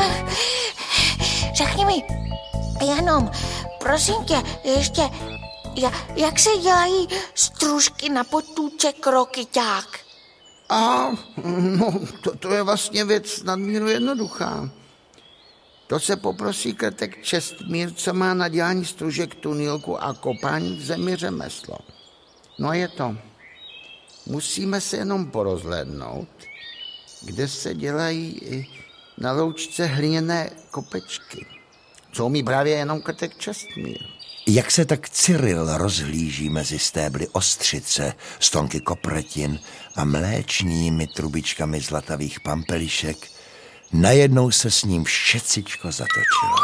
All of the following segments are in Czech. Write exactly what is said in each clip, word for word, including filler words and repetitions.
Řekni mi, jenom, prosím tě, ještě, jak se dělají stružky na potůček rokyťák? A, no, to, to je vlastně věc nadmíru jednoduchá. To se poprosí krtek Čestmír, co má na dělání stružek tunýlku a kopání v zemi řemeslo. No a je to. Musíme se jenom porozhlédnout, kde se dělají na loučce hliněné kopečky. Co umí právě jenom krtek Čestmír. Jak se tak Cyril rozhlíží mezi stébly ostřice, stonky kopretin a mléčnými trubičkami zlatavých pampelišek, najednou se s ním všecičko zatočilo.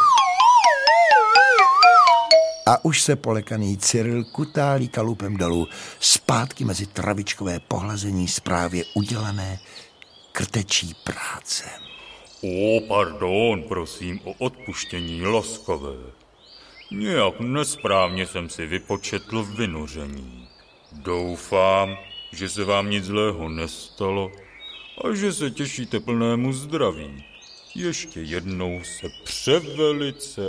A už se polekaný Cyril kutálí kalupem dolů zpátky mezi travičkové pohlazení správě udělané krtečí práce. O, pardon, prosím o odpuštění laskavé. Nějak nesprávně jsem si vypočetl vynoření. Doufám, že se vám nic zlého nestalo a že se těšíte plnému zdraví. Ještě jednou se převelice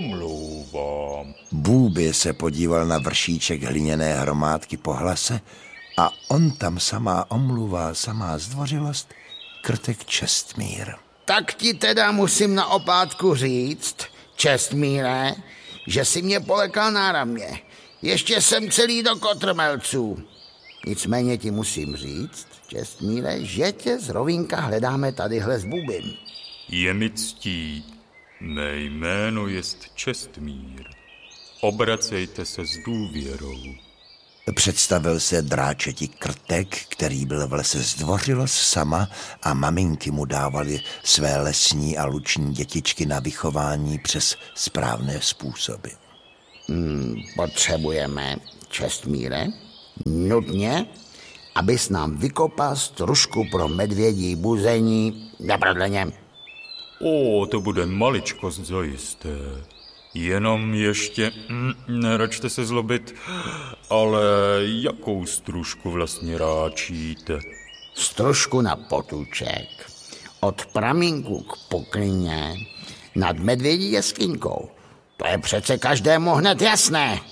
omlouvám. Bůbě se podíval na vršíček hliněné hromádky po hlase a on tam samá omluva, samá zdvořilost, krtek Čestmír. Tak ti teda musím na opátku říct, Čestmíre, že si mě polekal náramně. Ještě jsem celý do kotrmelců. Nicméně ti musím říct, Čestmíre, že tě z rovínka hledáme tadyhle s Bůbym. Je mi ctí. Mé jméno jest Čestmír. Obracejte se s důvěrou. Představil se dráčeti krtek, který byl v lese zdvořilost sama a maminky mu dávali své lesní a luční dětičky na vychování přes správné způsoby. Hmm, potřebujeme, Čestmíre, nutně, abys nám vykopal stružku pro medvědí buzení neprodleně. O, to bude maličkost zajisté. Jenom ještě, hm, neračte se zlobit, ale jakou stružku vlastně ráčíte? Stružku na potůček, od pramínku k poklině, nad medvědí jeskyňkou. To je přece každému hned jasné.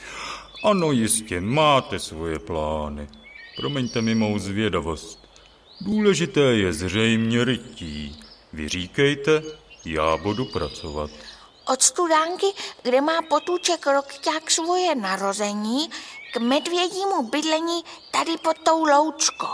Ano, jistě, máte svoje plány. Promiňte mi mou zvědavost. Důležité je zřejmě rytí. Vy říkejte, já budu pracovat. Od studánky, kde má potůček rokyťák svoje narození, k medvědímu bydlení tady pod tou loučkou.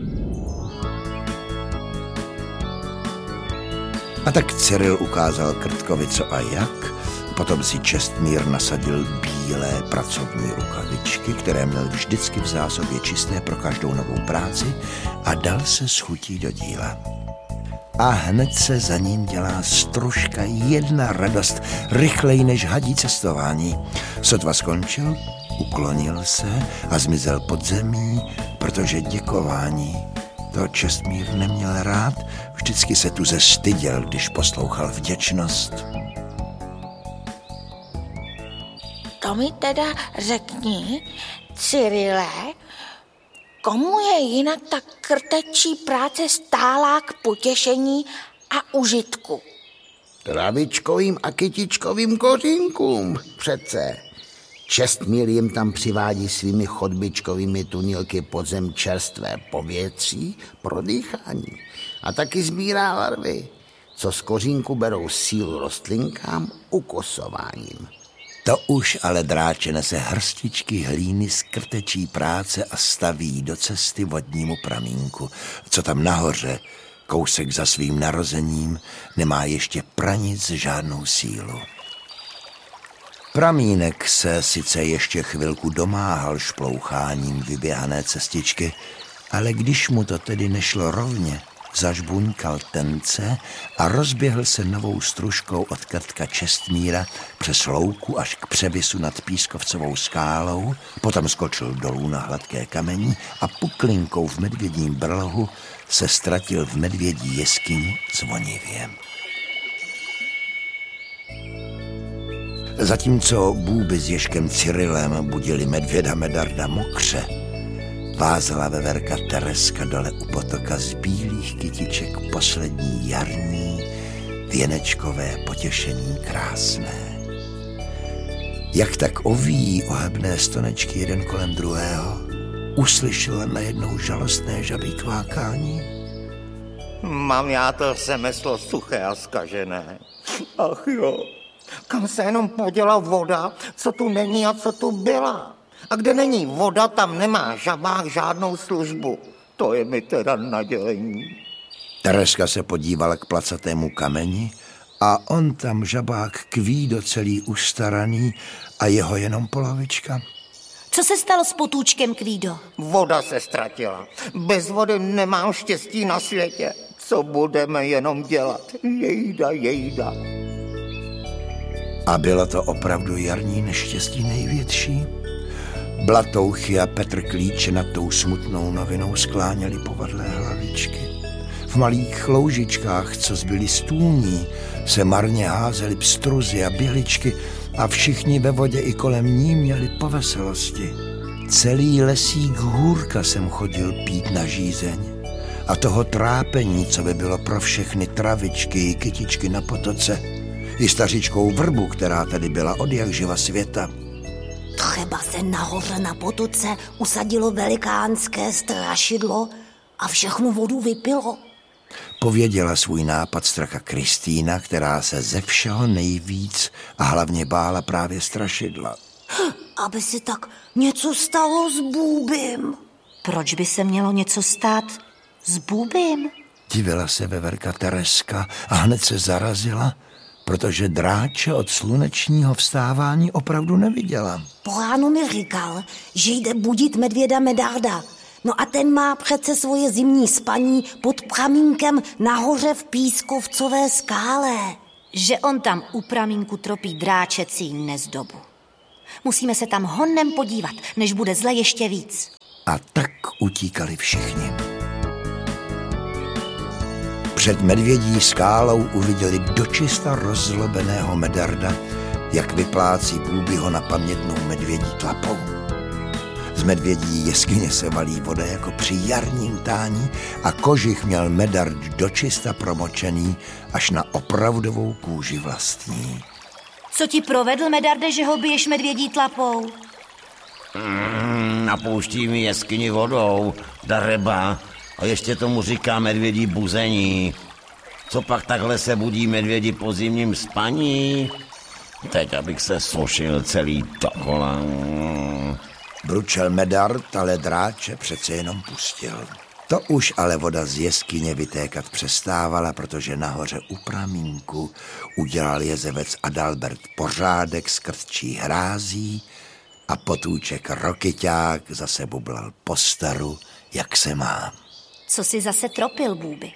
A tak Cyril ukázal krtkovi co a jak, potom si Čestmír nasadil bílé pracovní rukavičky, které měl vždycky v zásobě čisté pro každou novou práci a dal se s chutí do díla. A hned se za ním dělá stružka, jedna radost, rychleji než hadí cestování. Sotva skončil, uklonil se a zmizel pod zemí, protože děkování to Čestmír neměl rád, vždycky se tu zestyděl, když poslouchal vděčnost. To mi teda řekni, Cyrile, komu je jinak ta krtečí práce stálá k potěšení a užitku? Travičkovým a kytičkovým kořínkům přece. Čestmír jim tam přivádí svými chodbičkovými tunilky pod zem čerstvé povětří pro dýchání. A taky sbírá larvy, co z kořínku berou sílu rostlinkám ukosováním. To už ale dráče nese hrstičky hlíny z krtečí práce a staví do cesty vodnímu pramínku, co tam nahoře, kousek za svým narozením, nemá ještě pranic žádnou sílu. Pramínek se sice ještě chvilku domáhal šploucháním vyběhané cestičky, ale když mu to tedy nešlo rovně, zažbuňkal tence a rozběhl se novou stružkou od krtka Čestmíra přes louku až k převisu nad Pískovcovou skálou, potom skočil dolů na hladké kamení a puklinkou v medvědím brlohu se ztratil v medvědí jeskyni zvonivě. Zatímco Bůby s Ježkem Cyrilem budili medvěda Medarda mokře, vázala veverka Tereska dole u potoka z bílých kytiček poslední jarní, věnečkové potěšení krásné. Jak tak ovíjí ohebné stonečky jeden kolem druhého, uslyšela najednou žalostné žabí kvákání. Mám já to řemeslo suché a zkažené. Ach jo, kam se jenom poděla voda, co tu není a co tu byla. A kde není voda, tam nemá žabák žádnou službu. To je mi teda nadělení. Tereska se podívala k placatému kameni a on tam žabák kví docelý ustaraný a jeho jenom polovička. Co se stalo s potůčkem, Kvído? Voda se ztratila. Bez vody nemám štěstí na světě. Co budeme jenom dělat? Jejda, jejda. A bylo to opravdu jarní neštěstí největší. Blatouchy a Petr Klíče nad tou smutnou novinou skláněli povadlé hlavičky. V malých loužičkách, co zbyly stůní, se marně házely pstruzy a běličky a všichni ve vodě i kolem ní měli po veselosti. Celý lesík hůrka jsem chodil pít na žízeň. A toho trápení, co by bylo pro všechny travičky i kytičky na potoce, i stařičkou vrbu, která tady byla od jak živa světa. Třeba se nahoře na potoce usadilo velikánské strašidlo a všechnu vodu vypilo. Pověděla svůj nápad straka Kristýna, která se ze všeho nejvíc a hlavně bála právě strašidla. Aby si tak něco stalo s Bůbym. Proč by se mělo něco stát s Bůbym? Divila se veverka Tereska a hned se zarazila, protože Dráče od slunečního vstávání opravdu neviděla. Po ránu mi říkal, že jde budit medvěda Medarda. No a ten má přece svoje zimní spaní pod pramínkem nahoře v Pískovcové skále. Že on tam u pramínku tropí dráčecí nezdobu. Musíme se tam honem podívat, než bude zle ještě víc. A tak utíkali všichni. Před medvědí skálou uviděli dočista rozzlobeného Medarda, jak vyplácí Bůbyho na pamětnou medvědí tlapou. Z medvědí jeskyně se valí voda jako při jarním tání a kožich měl Medard dočista promočený až na opravdovou kůži vlastní. Co ti provedl, Medarde, že ho biješ medvědí tlapou? Mm, napouští mi jeskyni vodou, dareba, a ještě tomu říká medvědí buzení. Co pak takhle se budí medvědi po zimním spaní? Teď, abych se sušil celý dokola. Bručel Medard, ale Dráče přece jenom pustil. To už ale voda z jeskyně vytékat přestávala, protože nahoře u pramínku udělal jezevec Adalbert pořádek z krtčí hrází a potůček Rokyťák zase bublal po staru, jak se má. Co si zase tropil, Bůby?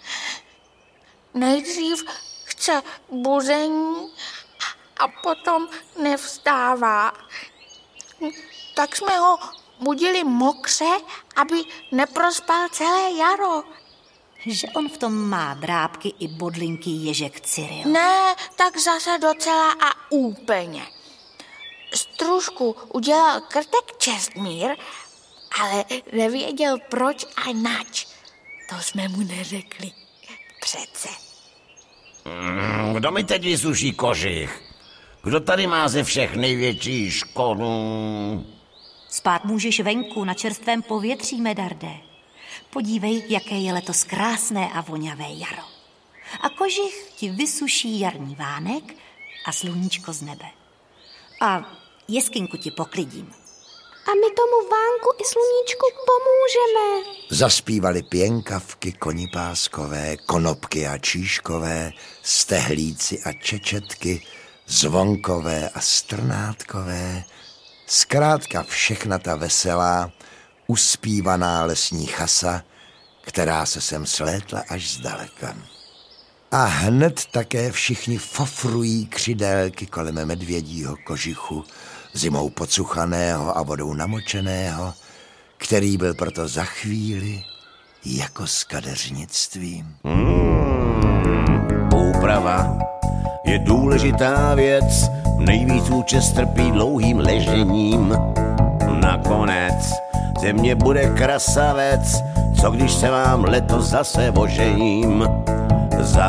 Nejdřív chce buzení a potom nevstává. Tak jsme ho budili mokře, aby neprospal celé jaro. Že on v tom má drápky i bodlinky Ježek Cyril. Ne, tak zase docela a úplně. Stružku udělal krtek Čestmír, ale nevěděl proč a nač. To jsme mu neřekli. Přece. Kdo mi teď vysuší kožich? Kdo tady má ze všech největší škodu? Spát můžeš venku na čerstvém povětří, Medarde. Podívej, jaké je letos krásné a voňavé jaro. A kožich ti vysuší jarní vánek a sluníčko z nebe. A jeskynku ti poklidím. A my tomu vánku i sluníčku pomůžeme. Zaspívali pěnkavky konipáskové, konopky a číškové, stehlíci a čečetky, zvonkové a strnátkové, zkrátka všechna ta veselá, uspívaná lesní chasa, která se sem slétla až zdaleka. A hned také všichni fofrují křidélky kolem medvědího kožichu, zimou pocuchaného a vodou namočeného, který byl proto za chvíli jako s kadeřnictvím. Hmm, úprava je důležitá věc, nejvíc účest trpí dlouhým ležením. Nakonec ze mě bude krasavec, co když se vám letos zase ožením.